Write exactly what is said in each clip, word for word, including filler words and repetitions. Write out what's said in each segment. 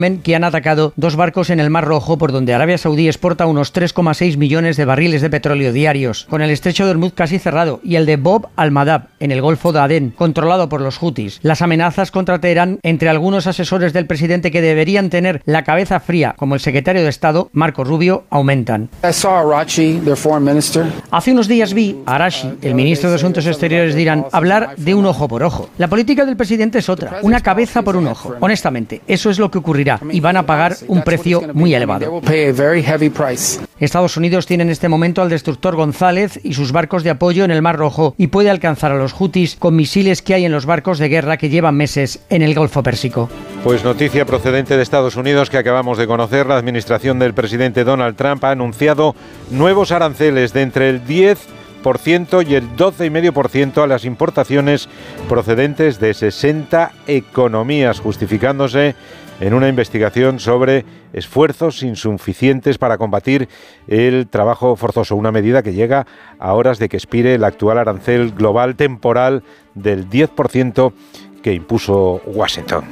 que han atacado dos barcos en el Mar Rojo, por donde Arabia Saudí exporta unos tres coma seis millones de barriles de petróleo diarios, con el estrecho de Hormuz casi cerrado, y el de Bab al-Mandab, en el Golfo de Adén, controlado por los hutis. Las amenazas contra Teherán entre algunos asesores del presidente que deberían tener la cabeza fría, como el secretario de Estado, Marco Rubio, aumentan. Hace unos días vi a Arashi, el ministro de Asuntos Exteriores de Irán, hablar de un ojo por ojo. La política del presidente es otra, una cabeza por un ojo. Honestamente, eso es lo que ocurrirá. Y van a pagar un precio muy elevado. Estados Unidos tiene en este momento al destructor González y sus barcos de apoyo en el Mar Rojo y puede alcanzar a los hutis con misiles que hay en los barcos de guerra que llevan meses en el Golfo Pérsico. Pues noticia procedente de Estados Unidos que acabamos de conocer. La administración del presidente Donald Trump ha anunciado nuevos aranceles de entre el diez por ciento y el doce coma cinco por ciento a las importaciones procedentes de sesenta economías, justificándose en una investigación sobre esfuerzos insuficientes para combatir el trabajo forzoso, una medida que llega a horas de que expire el actual arancel global temporal del diez por ciento que impuso Washington.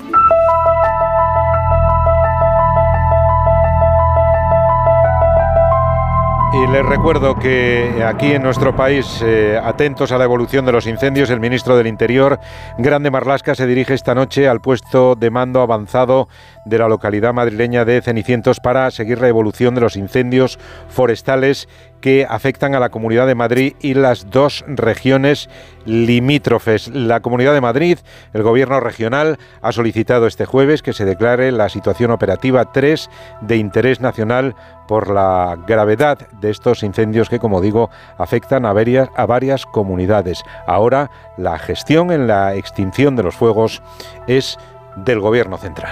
Y les recuerdo que aquí en nuestro país, eh, atentos a la evolución de los incendios, el ministro del Interior, Grande Marlaska, se dirige esta noche al puesto de mando avanzado de la localidad madrileña de Cenicientos para seguir la evolución de los incendios forestales que afectan a la Comunidad de Madrid y las dos regiones limítrofes. La Comunidad de Madrid, el Gobierno regional, ha solicitado este jueves que se declare la situación operativa tres de interés nacional por la gravedad de estos incendios que, como digo, afectan a varias, a varias comunidades. Ahora, la gestión en la extinción de los fuegos es del Gobierno central.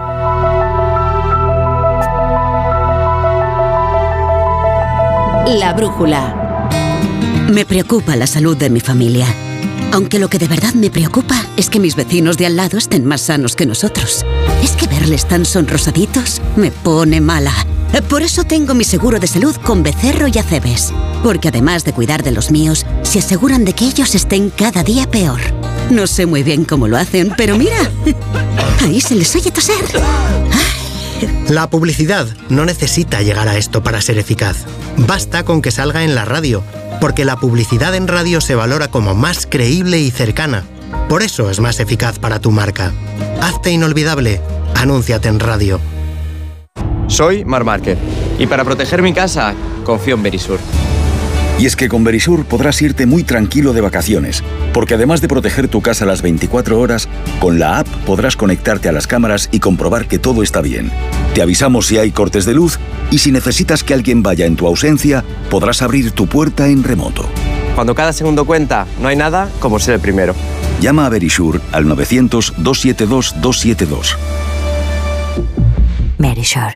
La brújula. Me preocupa la salud de mi familia. Aunque lo que de verdad me preocupa es que mis vecinos de al lado estén más sanos que nosotros. Es que verles tan sonrosaditos me pone mala. Por eso tengo mi seguro de salud con Becerro y Acebes. Porque además de cuidar de los míos, se aseguran de que ellos estén cada día peor. No sé muy bien cómo lo hacen, pero mira, ahí se les oye toser. La publicidad no necesita llegar a esto para ser eficaz. Basta con que salga en la radio, porque la publicidad en radio se valora como más creíble y cercana. Por eso es más eficaz para tu marca. Hazte inolvidable. Anúnciate en radio. Soy Marc Márquez y para proteger mi casa confío en Verisur. Y es que con Verisur podrás irte muy tranquilo de vacaciones, porque además de proteger tu casa las veinticuatro horas, con la app podrás conectarte a las cámaras y comprobar que todo está bien. Te avisamos si hay cortes de luz y si necesitas que alguien vaya en tu ausencia, podrás abrir tu puerta en remoto. Cuando cada segundo cuenta, no hay nada como ser el primero. Llama a Verisur al novecientos, doscientos setenta y dos, doscientos setenta y dos. Verisur.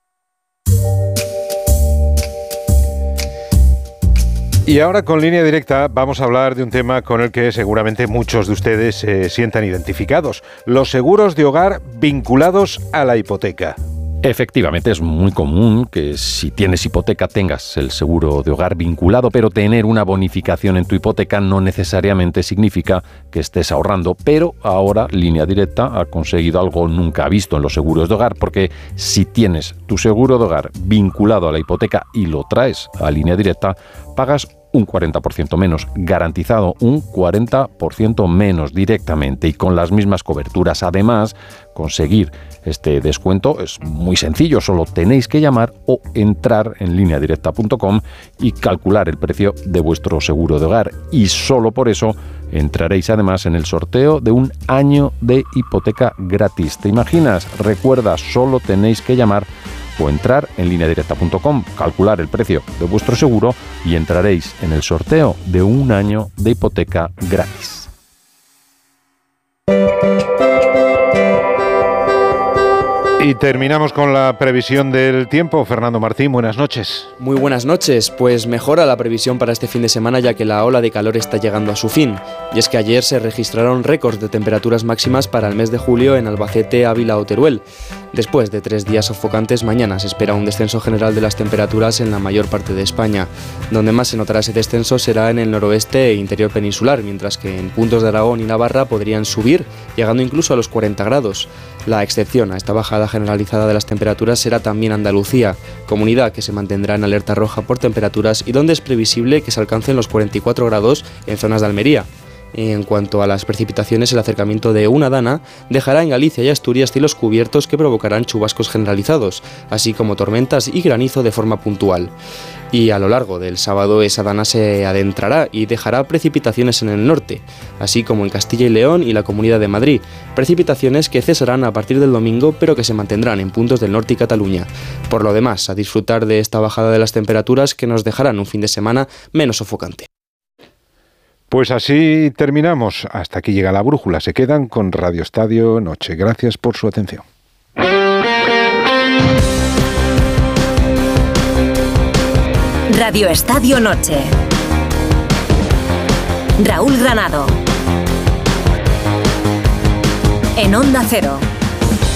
Y ahora con Línea Directa vamos a hablar de un tema con el que seguramente muchos de ustedes se sientan identificados: los seguros de hogar vinculados a la hipoteca. Efectivamente, es muy común que si tienes hipoteca tengas el seguro de hogar vinculado, pero tener una bonificación en tu hipoteca no necesariamente significa que estés ahorrando. Pero ahora Línea Directa ha conseguido algo nunca visto en los seguros de hogar, porque si tienes tu seguro de hogar vinculado a la hipoteca y lo traes a Línea Directa, pagas un cuarenta por ciento menos, garantizado un cuarenta por ciento menos directamente y con las mismas coberturas. Además, conseguir este descuento es muy sencillo, solo tenéis que llamar o entrar en línea directa punto com y calcular el precio de vuestro seguro de hogar, y solo por eso entraréis además en el sorteo de un año de hipoteca gratis. ¿Te imaginas? Recuerda, solo tenéis que llamar o entrar en línea directa punto com, calcular el precio de vuestro seguro y entraréis en el sorteo de un año de hipoteca gratis. Y terminamos con la previsión del tiempo. Fernando Martín, buenas noches. Muy buenas noches. Pues mejora la previsión para este fin de semana, ya que la ola de calor está llegando a su fin. Y es que ayer se registraron récords de temperaturas máximas para el mes de julio en Albacete, Ávila o Teruel. Después de tres días sofocantes, mañana se espera un descenso general de las temperaturas en la mayor parte de España. Donde más se notará ese descenso será en el noroeste e interior peninsular, mientras que en puntos de Aragón y Navarra podrían subir, llegando incluso a los cuarenta grados. La excepción a esta bajada generalizada de las temperaturas será también Andalucía, comunidad que se mantendrá en alerta roja por temperaturas y donde es previsible que se alcancen los cuarenta y cuatro grados en zonas de Almería. En cuanto a las precipitaciones, el acercamiento de una dana dejará en Galicia y Asturias cielos cubiertos que provocarán chubascos generalizados, así como tormentas y granizo de forma puntual. Y a lo largo del sábado esa dana se adentrará y dejará precipitaciones en el norte, así como en Castilla y León y la Comunidad de Madrid, precipitaciones que cesarán a partir del domingo pero que se mantendrán en puntos del norte y Cataluña. Por lo demás, a disfrutar de esta bajada de las temperaturas que nos dejarán un fin de semana menos sofocante. Pues así terminamos. Hasta aquí llega la brújula. Se quedan con Radio Estadio Noche. Gracias por su atención. Radio Estadio Noche. Raúl Granado. En Onda Cero.